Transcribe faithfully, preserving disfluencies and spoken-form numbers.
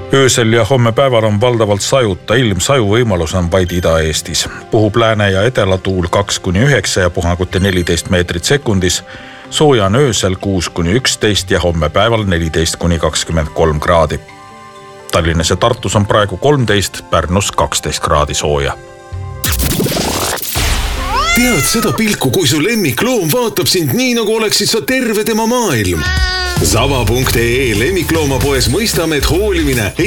Öösel ja homme päeval on valdavalt sajuta, ilm saju võimalus on vaid Ida-Eestis. Puhub lääne ja edelatuul kaks kuni üheksa ja puhangute neliteist meetrit sekundis. Sooja on öösel kuus kuni üksteist ja homme päeval neliteist kuni kakskümmend kolm kraadi. Tallinnas ja Tartus on praegu kolmteist, Pärnus kaksteist kraadi sooja. Tead seda pilku, kui su lemmikloom vaatab sind nii, nagu oleksid sa terve tema maailm? Zava punkt ee lemmikloomapoes mõistame, et hoolimine